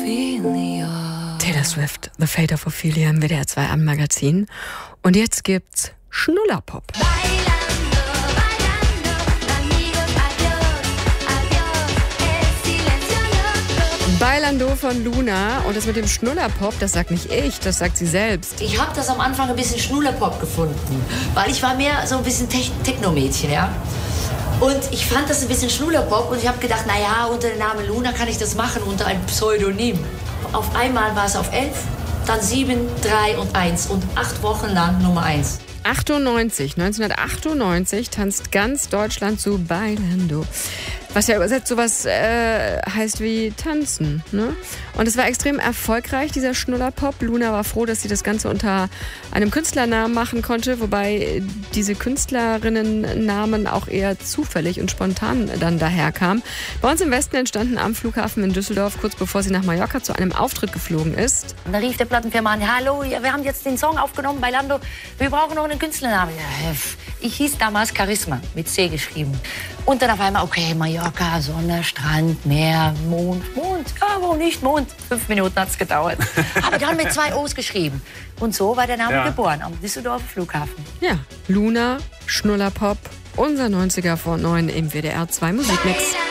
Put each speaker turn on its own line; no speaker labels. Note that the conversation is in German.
Taylor Swift, The Fate of Ophelia im WDR 2 am Magazin. Und jetzt gibt's Schnullerpop. Bailando von Luna. Und das mit dem Schnullerpop, das sagt nicht ich, das sagt sie selbst.
Ich habe das am Anfang ein bisschen Schnullerpop gefunden, weil ich war mehr so ein bisschen Techno-Mädchen, ja. Und ich fand das ein bisschen Schnullerpop und ich habe gedacht, naja, unter dem Namen Luna kann ich das machen, unter einem Pseudonym. Auf einmal war es auf 11, dann 7, 3 und 1 und 8 Wochen lang Nummer 1.
1998 tanzt ganz Deutschland zu Bailando. Was ja übersetzt sowas heißt wie tanzen, ne? Und es war extrem erfolgreich, dieser Schnullerpop. Luna war froh, dass sie das Ganze unter einem Künstlernamen machen konnte, wobei diese Künstlerinnennamen auch eher zufällig und spontan dann daherkamen. Bei uns im Westen entstanden am Flughafen in Düsseldorf, kurz bevor sie nach Mallorca zu einem Auftritt geflogen ist.
Und da rief der Plattenfirma an, hallo, wir haben jetzt den Song aufgenommen, Bailando, wir brauchen noch einen Künstlernamen. Ich hieß damals Charisma, mit C geschrieben. Und dann auf einmal, okay, Mallorca, Sonne, Strand, Meer, Mond, ja, warum nicht Mond? 5 Minuten hat es gedauert. Aber dann mit 2 O's geschrieben. Und so war der Name geboren, am Düsseldorfer Flughafen.
Ja, Luna, Schnullerpop, unser 90er vor 9 im WDR 2 Musikmix.